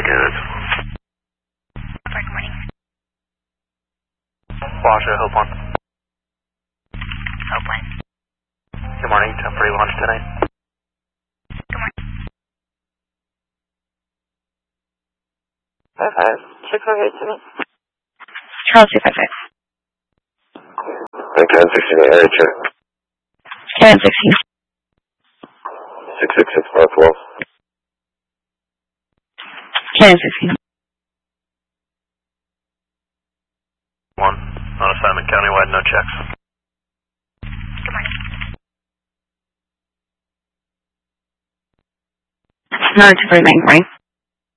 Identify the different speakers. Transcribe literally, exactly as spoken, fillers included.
Speaker 1: candidates.
Speaker 2: Good morning.
Speaker 1: Washer, Hope One.
Speaker 2: Hope One.
Speaker 1: Good morning, ten forty launch tonight.
Speaker 2: Good morning.
Speaker 3: Five five. Check for eight to me.
Speaker 2: Charles two five five.
Speaker 1: ten sixteen area check.
Speaker 2: ten sixteen.
Speaker 1: six six six five twelve.
Speaker 2: ten sixteen.
Speaker 1: One. On assignment countywide, no checks.
Speaker 2: Good morning. nine two forty-nine, right?